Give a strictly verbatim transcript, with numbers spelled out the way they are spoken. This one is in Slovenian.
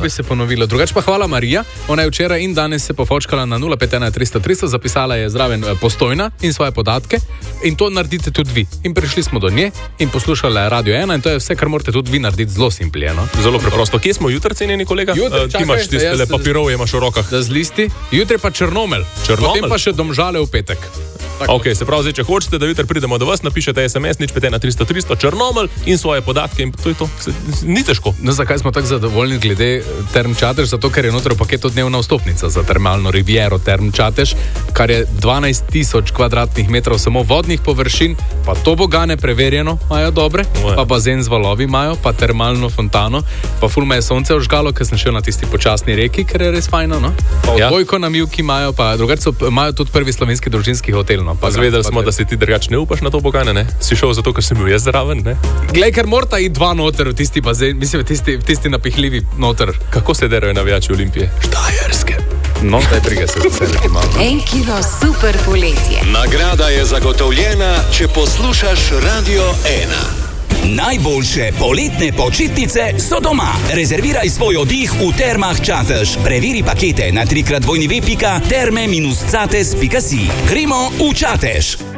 bi se ponovilo. Drugač pa hvala Marija, ona je včeraj in danes se pofočkala na nula pet ena tristo tristo, zapisala je zraven Postojna in svoje podatke in to naredite tudi vi. In prišli smo do nje in poslušala je Radio ena in to je vse, kar morate tudi vi narediti zelo simplijeno. Zelo preprosto. Kje smo jutri, cenjeni kolega? Jutri, uh, ti imaš tiste papirove, imaš v rokah. Da z listi. Jutri pa Črnomelj. Črnomelj. Potem pa še Domžale v petek. Tako. Ok, se pravi, zdaj, če hočete, da jutri pridemo do vas, napišete es em es nič pet ena tristo tristo Črnomelj in svoje podatke in to je to. Se, ni težko. No, zakaj smo tako zadovoljni glede Term Čatež? Zato, ker je noter v paketu dnevna vstopnica za termalno riviero Term Čatež, kar je dvanajst tisoč kvadratnih metrov samo vodnih površin, pa tobogane preverjeno imajo dobre, Oje. pa bazen z valovi imajo, pa termalno fontano, pa ful me je sonce ožgalo, ker sem šel na tisti počasni reki, ker je res fajno, no? Pa ja. odbojko na Mivki imajo, pa drugače imajo tudi prvi slovenski družinski hotel. No, pa zvedeli smo, da si ti drugače ne upaš na to bogane, ne? Si šel zato, ker sem bil jaz zraven, ne? Glej, ker morata iti dva noter v tisti bazen, mislim, tisti, tisti napihljivi noter. Kako se derajo navijači Olimpije? Štajerske. No, daj prige se veseliti malo. En kilo super poletje. Nagrada je zagotovljena, če poslušaš Radio ena. Najboljše poletne počitnice so doma. Rezerviraj svoj oddih v Termah Čatež. Preveri pakete na tri krat w w w pika terme dash cates pika si. Gremo v Čatež.